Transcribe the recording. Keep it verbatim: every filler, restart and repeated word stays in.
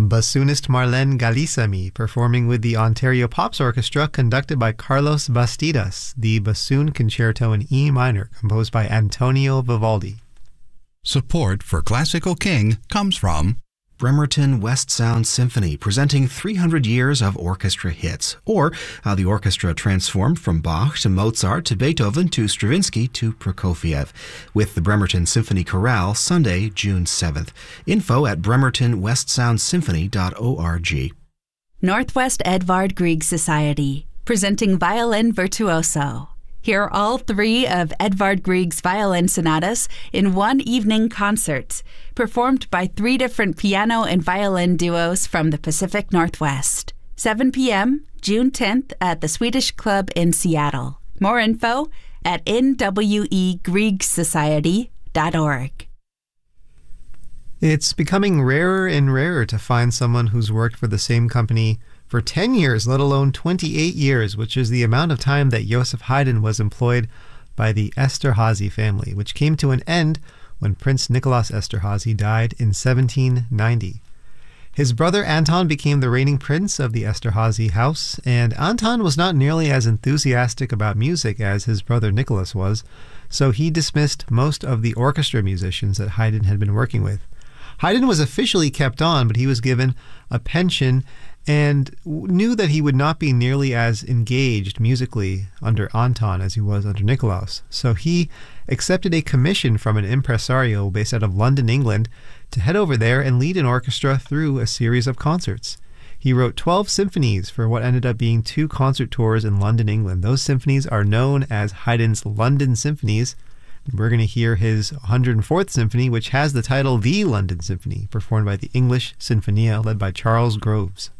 bassoonist Marlene Galisami performing with the Ontario Pops Orchestra conducted by Carlos Bastidas, the Bassoon Concerto in E minor composed by Antonio Vivaldi. Support for Classical King comes from Bremerton West Sound Symphony, presenting three hundred years of orchestra hits, or how the orchestra transformed from Bach to Mozart to Beethoven to Stravinsky to Prokofiev, with the Bremerton Symphony Chorale, Sunday, June seventh. Info at bremerton west sound symphony dot org. Northwest Edvard Grieg Society, presenting Violin Virtuoso. Hear all three of Edvard Grieg's violin sonatas in one evening concert, performed by three different piano and violin duos from the Pacific Northwest. seven p.m., June tenth at the Swedish Club in Seattle. More info at n w e grieg society dot org. It's becoming rarer and rarer to find someone who's worked for the same company for ten years, let alone twenty-eight years, which is the amount of time that Joseph Haydn was employed by the Esterházy family, which came to an end when Prince Nicholas Esterházy died in seventeen ninety. His brother Anton became the reigning prince of the Esterházy house, and Anton was not nearly as enthusiastic about music as his brother Nicholas was, so he dismissed most of the orchestra musicians that Haydn had been working with. Haydn was officially kept on, but he was given a pension and knew that he would not be nearly as engaged musically under Anton as he was under Nikolaus. So he accepted a commission from an impresario based out of London, England, to head over there and lead an orchestra through a series of concerts. He wrote twelve symphonies for what ended up being two concert tours in London, England. Those symphonies are known as Haydn's London Symphonies. We're going to hear his one hundred fourth Symphony, which has the title The London Symphony, performed by the English Sinfonia, led by Charles Groves.